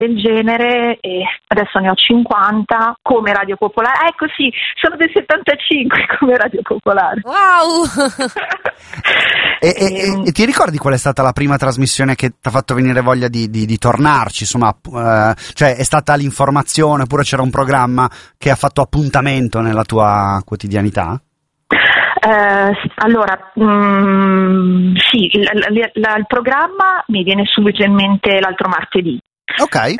del genere, e adesso ne ho 50 come Radio Popolare. Ecco, sì, sono del 75 come Radio Popolare. Wow! E ti ricordi qual è stata la prima trasmissione che ti ha fatto venire voglia di tornarci? Insomma, cioè è stata l'informazione oppure c'era un programma che ha fatto appuntamento nella tua quotidianità? Allora, sì, il programma mi viene subito in mente l'altro martedì. Ok.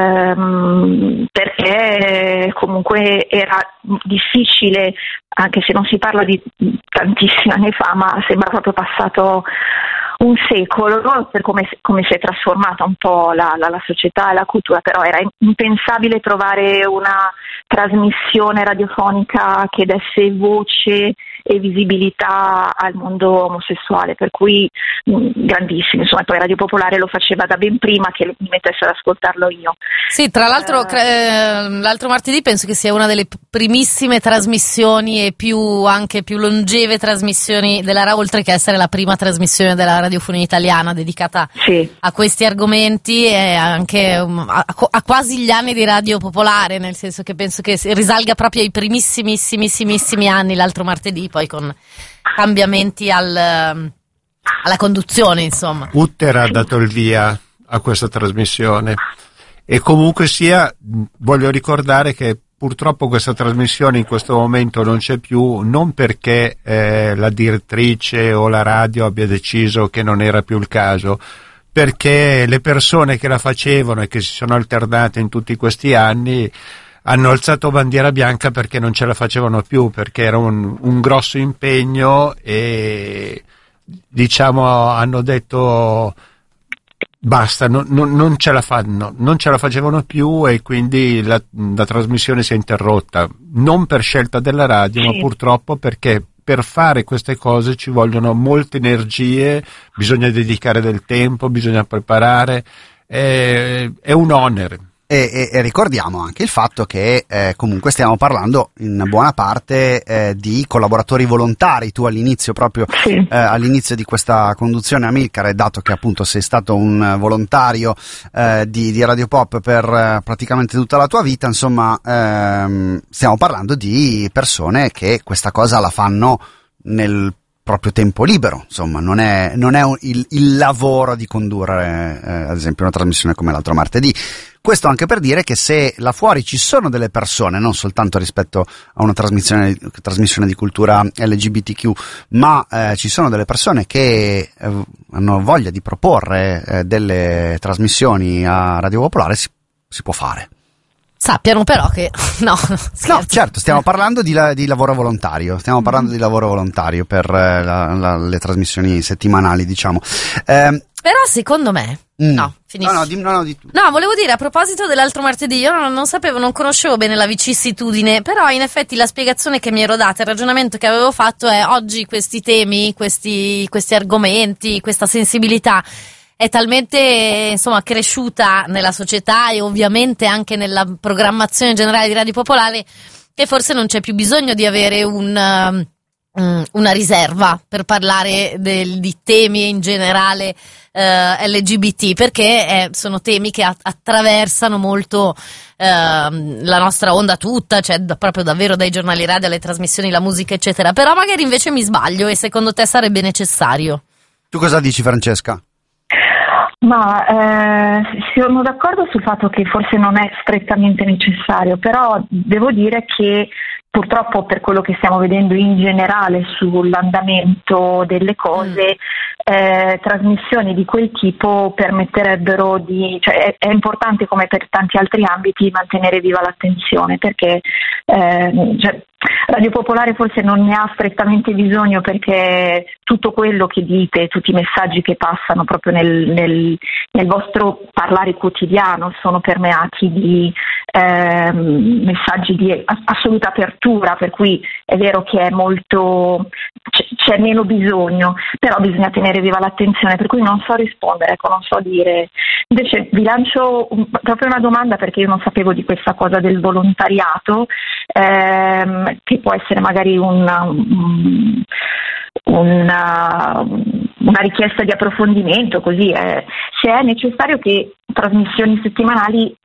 Perché comunque era difficile, anche se non si parla di tantissimi anni fa, ma sembra proprio passato un secolo, no? Per come si è trasformata un po' la società e la cultura, però era impensabile trovare una trasmissione radiofonica che desse voce e visibilità al mondo omosessuale, per cui grandissimo, insomma. Poi Radio Popolare lo faceva da ben prima che mi mettesse ad ascoltarlo io. Sì, tra l'altro l'altro martedì penso che sia una delle primissime trasmissioni e anche più longeve trasmissioni della RAI, oltre che essere la prima trasmissione della radiofonia italiana dedicata a questi argomenti, e anche a quasi gli anni di Radio Popolare, nel senso che penso che risalga proprio ai primissimissimi anni l'altro martedì, poi con cambiamenti alla conduzione, insomma. Utter ha dato il via a questa trasmissione, e comunque sia voglio ricordare che purtroppo questa trasmissione in questo momento non c'è più, non perché la direttrice o la radio abbia deciso che non era più il caso, perché le persone che la facevano e che si sono alternate in tutti questi anni hanno alzato bandiera bianca perché non ce la facevano più, perché era un grosso impegno, e diciamo hanno detto basta, non ce la fanno, non ce la facevano più, e quindi la trasmissione si è interrotta, non per scelta della radio, ma purtroppo perché per fare queste cose ci vogliono molte energie, bisogna dedicare del tempo, bisogna preparare, è un onere. E ricordiamo anche il fatto che comunque stiamo parlando in buona parte di collaboratori volontari. Tu all'inizio all'inizio di questa conduzione, Amilcare, dato che appunto sei stato un volontario di Radio Pop per praticamente tutta la tua vita, insomma, stiamo parlando di persone che questa cosa la fanno nel proprio tempo libero, insomma, non è il lavoro di condurre ad esempio una trasmissione come l'altro martedì. Questo anche per dire che se là fuori ci sono delle persone, non soltanto rispetto a una trasmissione di cultura LGBTQ, ma ci sono delle persone che hanno voglia di proporre delle trasmissioni a Radio Popolare, si può fare. Sappiano però che no, certo, stiamo parlando di lavoro volontario, per le trasmissioni settimanali, diciamo. Però secondo me no, finisci. No, volevo dire, a proposito dell'altro martedì, io non conoscevo bene la vicissitudine, però in effetti la spiegazione che mi ero data, il ragionamento che avevo fatto è: oggi questi temi, questi argomenti, questa sensibilità è talmente, insomma, cresciuta nella società e ovviamente anche nella programmazione generale di Radio Popolare, che forse non c'è più bisogno di avere una riserva per parlare di temi in generale LGBT, perché sono temi che attraversano molto la nostra onda tutta, cioè proprio davvero dai giornali radio alle trasmissioni, la musica eccetera. Però magari invece mi sbaglio, e secondo te sarebbe necessario? Tu cosa dici, Francesca? Ma sono d'accordo sul fatto che forse non è strettamente necessario, però devo dire che purtroppo, per quello che stiamo vedendo in generale sull'andamento delle cose, trasmissioni di quel tipo permetterebbero cioè è importante, come per tanti altri ambiti, mantenere viva l'attenzione, perché Radio Popolare forse non ne ha strettamente bisogno, perché tutto quello che dite, tutti i messaggi che passano proprio nel vostro parlare quotidiano sono permeati di messaggi di assoluta apertura, per cui è vero che è molto, c'è meno bisogno, però bisogna tenere viva l'attenzione, per cui non so rispondere, non so dire. Invece vi lancio proprio una domanda, perché io non sapevo di questa cosa del volontariato, che può essere magari una richiesta di approfondimento, così se è necessario che trasmissioni settimanali